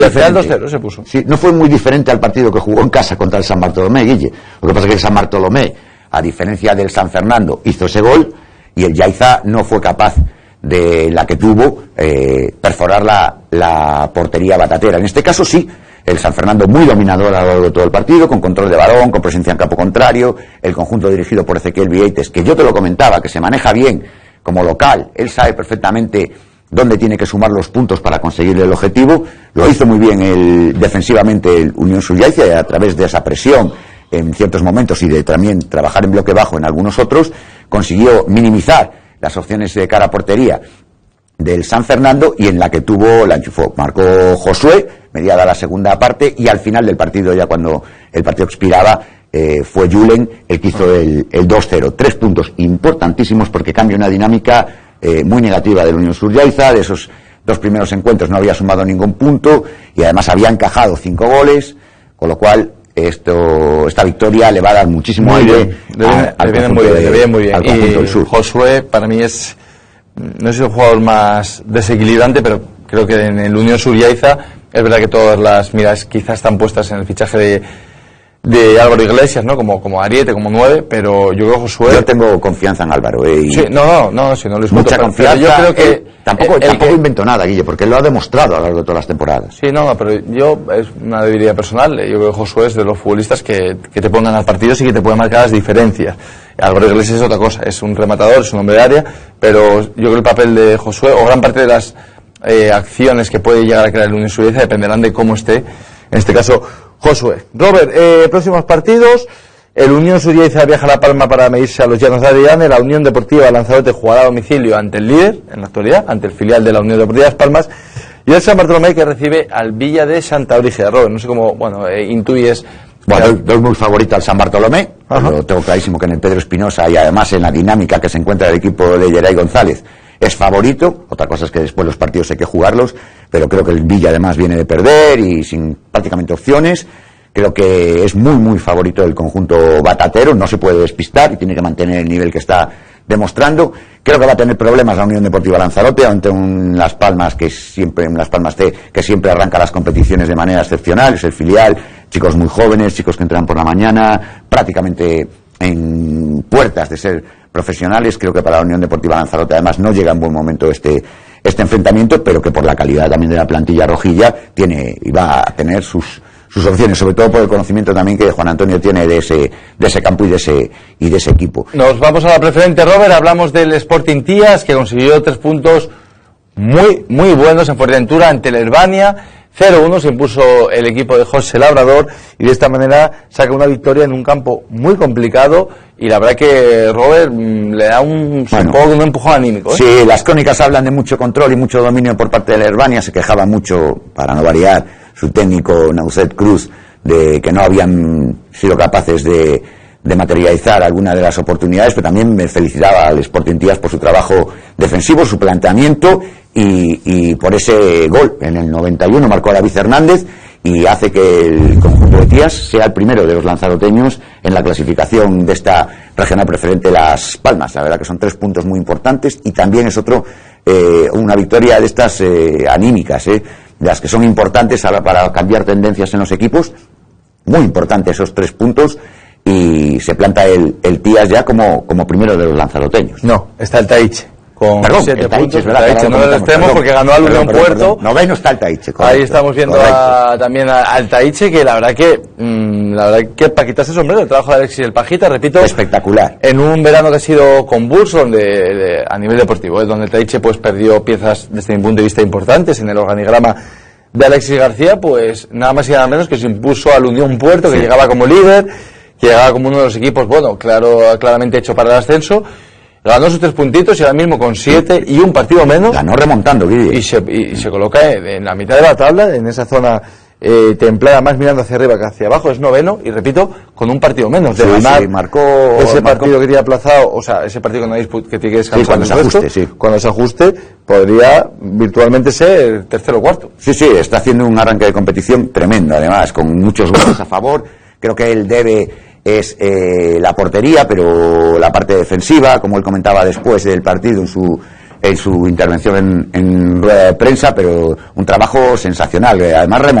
Al final 2-0 se puso. Sí, no fue muy diferente al partido que jugó en casa contra el San Bartolomé, Guille. Lo que pasa es que el San Bartolomé, a diferencia del San Fernando, hizo ese gol y el Yaiza no fue capaz de la que tuvo perforar la portería batatera. En este caso sí, el San Fernando muy dominador a lo largo de todo el partido, con control de balón, con presencia en campo contrario, el conjunto dirigido por Ezequiel Vieites, que yo te lo comentaba, que se maneja bien como local, él sabe perfectamente dónde tiene que sumar los puntos para conseguir el objetivo. Lo hizo muy bien defensivamente el Unión Subiaiza, y a través de esa presión en ciertos momentos y de también trabajar en bloque bajo en algunos otros, consiguió minimizar las opciones de cara a portería del San Fernando, y en la que tuvo, la enchufó. Marcó Josué, mediada la segunda parte, y al final del partido, ya cuando el partido expiraba, fue Julen el que hizo el 2-0. 3 puntos importantísimos porque cambia una dinámica muy negativa del Unión Subiaiza. De esos 2 primeros encuentros no había sumado ningún punto y además había encajado 5 goles, con lo cual esta victoria le va a dar muchísimo aire al conjunto del sur. Josué para mí es, no es el jugador más desequilibrante, pero creo que en el Unión Subiaiza es verdad que todas las miradas quizás están puestas en el fichaje de Álvaro Iglesias, ¿no? Como Ariete, como 9, pero yo creo que Josué... Yo tengo confianza en Álvaro, Sí, si no lo discuto. Mucha confianza. Yo creo que... Tampoco inventó nada, Guille, porque lo ha demostrado a lo largo de todas las temporadas. Sí, pero es una debilidad personal. Yo creo que Josué es de los futbolistas que te pongan al partido y que te pueden marcar las diferencias. Álvaro Iglesias es otra cosa, es un rematador, es un hombre de área, pero yo creo que el papel de Josué, o gran parte de las acciones que puede llegar a crear el Unión Subiaiza, dependerán de cómo esté, en este caso, Josué. Robert, próximos partidos. El Unión Subiaiza viaja a La Palma para medirse a los Llanos de Adriane. La Unión Deportiva Lanzarote jugará a domicilio ante el líder, en la actualidad, ante el filial de la Unión Deportiva Las Palmas. Y el San Bartolomé, que recibe al Villa de Santa Brígida. Robert, no sé cómo, intuyes... Bueno, doy muy favorito al San Bartolomé. Lo tengo clarísimo que en el Pedro Espinosa, y además en la dinámica que se encuentra el equipo de Geray González, es favorito. Otra cosa es que después los partidos hay que jugarlos, pero creo que el Villa además viene de perder y sin prácticamente opciones. Creo que es muy, muy favorito el conjunto batatero, no se puede despistar y tiene que mantener el nivel que está demostrando. Creo que va a tener problemas la Unión Deportiva Lanzarote ante un Las Palmas Las Palmas C, que siempre arranca las competiciones de manera excepcional. Es el filial, chicos muy jóvenes, chicos que entran por la mañana, prácticamente en puertas de ser profesionales. Creo que para la Unión Deportiva Lanzarote además no llega en buen momento este enfrentamiento, pero que por la calidad también de la plantilla rojilla tiene y va a tener sus opciones, sobre todo por el conocimiento también que Juan Antonio tiene de ese campo y de ese equipo. Nos vamos a la preferente, Robert. Hablamos del Sporting Tías, que consiguió 3 puntos muy, muy buenos en Fuerteventura ante el Herbania. 0-1 se impuso el equipo de José Labrador y de esta manera saca una victoria en un campo muy complicado, y la verdad que Robert le da un empujón anímico, ¿eh? Sí, las crónicas hablan de mucho control y mucho dominio por parte del Herbania. Se quejaba mucho, para no variar, su técnico Nauset Cruz, de que no habían sido capaces de materializar alguna de las oportunidades, pero también me felicitaba al Sporting Tías por su trabajo defensivo, su planteamiento y por ese gol. En el 91 marcó a David Hernández y hace que el conjunto de Tías sea el primero de los lanzaroteños en la clasificación de esta regional preferente Las Palmas. La verdad que son 3 puntos muy importantes, y también es una victoria de estas anímicas, las que son importantes para cambiar tendencias en los equipos. Muy importantes esos 3 puntos, y se planta el Tías ya como primero de los lanzaroteños. No, está el Taiche con 7 puntos. Es verdad, Taiche, no lo extremo, porque ganó al Unión Puerto. Noveno está el Taiche. Ahí estamos viendo también al Taiche, que la verdad que para quitarse el sombrero, el trabajo de Alexis el Pajita, repito, espectacular. En un verano que ha sido convulso, donde a nivel deportivo, donde el Taiche pues perdió piezas desde mi punto de vista importantes en el organigrama de Alexis García, pues nada más y nada menos que se impuso al Unión Puerto, que llegaba como líder, que llegaba como uno de los equipos, claramente hecho para el ascenso. Ganó sus 3 puntitos y ahora mismo con 7 y un partido menos. Ganó remontando, Guille. Y se coloca en la mitad de la tabla, en esa zona templada, más mirando hacia arriba que hacia abajo. Es noveno y, repito, con un partido menos. De ganar partido que tiene aplazado, ese partido que tiene que descansar. Cuando se ajuste, podría virtualmente ser tercero o cuarto. Sí, está haciendo un arranque de competición tremendo, además, con muchos goles a favor. Creo que el debe es la portería, pero la parte defensiva, como él comentaba después del partido en su intervención en rueda de prensa, pero un trabajo sensacional. Además